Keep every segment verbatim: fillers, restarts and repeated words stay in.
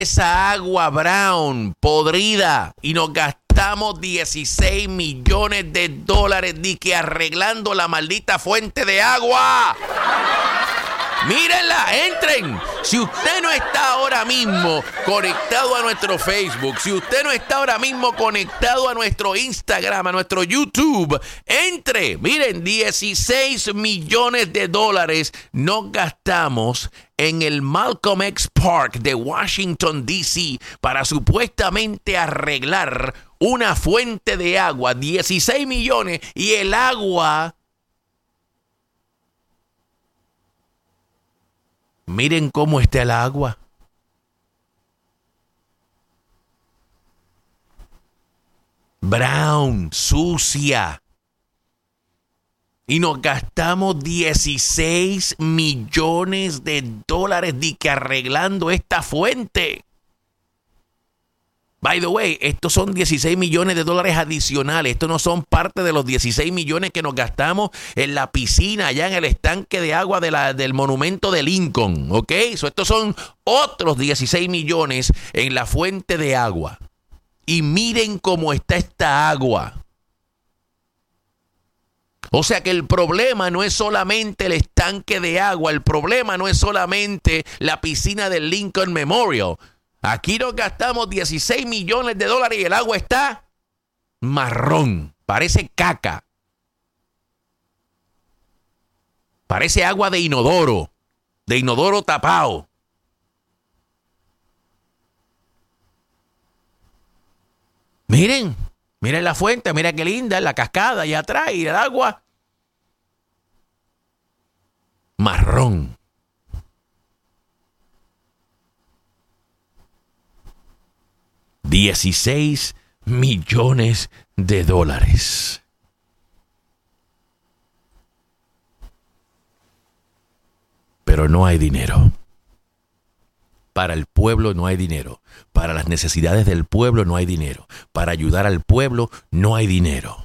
esa agua brown, podrida, y nos gastamos dieciséis millones de dólares ni que arreglando la maldita fuente de agua. Mírenla, entren. Si usted no está ahora mismo conectado a nuestro Facebook, si usted no está ahora mismo conectado a nuestro Instagram, a nuestro YouTube, entre. Miren, dieciséis millones de dólares nos gastamos en el Malcolm X Park de Washington, D C para supuestamente arreglar una fuente de agua. dieciséis millones y el agua... Miren cómo está el agua. Brown, sucia. Y nos gastamos dieciséis millones de dólares de que arreglando esta fuente. By the way, estos son dieciséis millones de dólares adicionales. Estos no son parte de los dieciséis millones que nos gastamos en la piscina, allá en el estanque de agua de la, del monumento de Lincoln. ¿Ok? So, estos son otros dieciséis millones en la fuente de agua. Y miren cómo está esta agua. O sea que el problema no es solamente el estanque de agua. El problema no es solamente la piscina del Lincoln Memorial. Aquí nos gastamos dieciséis millones de dólares y el agua está marrón. Parece caca. Parece agua de inodoro. De inodoro tapado. Miren. Miren la fuente. Mira qué linda. La cascada allá atrás y el agua marrón. dieciséis millones de dólares. Pero no hay dinero. Para el pueblo no hay dinero. Para las necesidades del pueblo no hay dinero. Para ayudar al pueblo no hay dinero.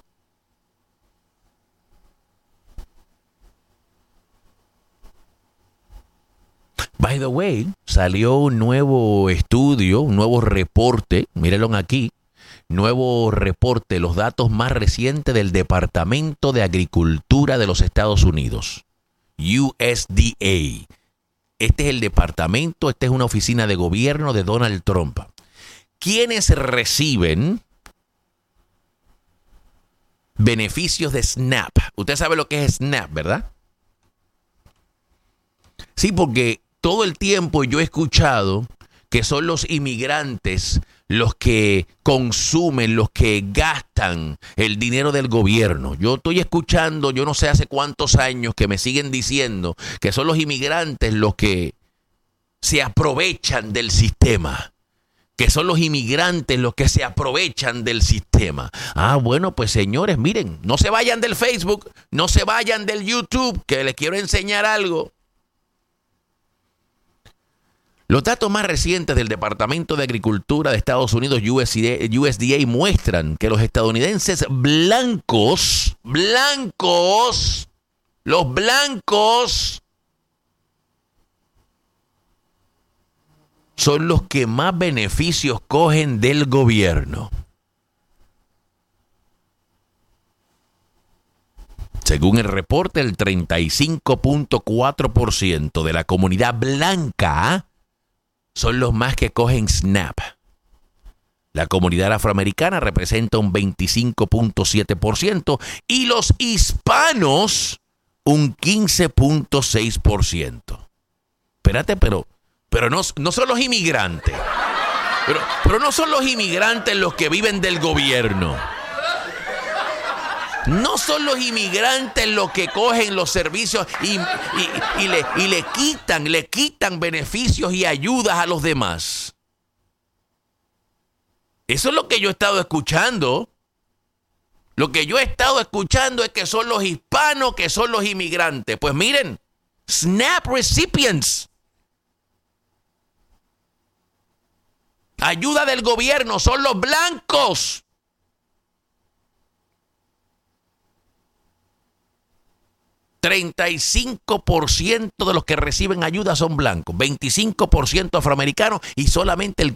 By the way, salió un nuevo estudio, un nuevo reporte, mírenlo aquí, nuevo reporte, los datos más recientes del Departamento de Agricultura de los Estados Unidos, U S D A. Este es el departamento, esta es una oficina de gobierno de Donald Trump. ¿Quiénes reciben beneficios de SNAP? Usted sabe lo que es SNAP, ¿verdad? Sí, porque todo el tiempo yo he escuchado que son los inmigrantes los que consumen, los que gastan el dinero del gobierno. Yo estoy escuchando, yo no sé hace cuántos años que me siguen diciendo que son los inmigrantes los que se aprovechan del sistema. Que son los inmigrantes los que se aprovechan del sistema. Ah, bueno, pues señores, miren, no se vayan del Facebook, no se vayan del YouTube, que les quiero enseñar algo. Los datos más recientes del Departamento de Agricultura de Estados Unidos, U S D A, muestran que los estadounidenses blancos, blancos, los blancos son los que más beneficios cogen del gobierno. Según el reporte, el treinta y cinco punto cuatro por ciento de la comunidad blanca son los más que cogen SNAP. La comunidad afroamericana representa un veinticinco punto siete por ciento y los hispanos un quince punto seis por ciento. Espérate, pero, pero no, no son los inmigrantes. Pero, pero no son los inmigrantes los que viven del gobierno. No son los inmigrantes los que cogen los servicios y, y, y, le, y le quitan, le quitan beneficios y ayudas a los demás. Eso es lo que yo he estado escuchando. Lo que yo he estado escuchando es que son los hispanos que son los inmigrantes. Pues miren, SNAP recipients. Ayuda del gobierno son los blancos. treinta y cinco por ciento de los que reciben ayuda son blancos, veinticinco por ciento afroamericanos y solamente el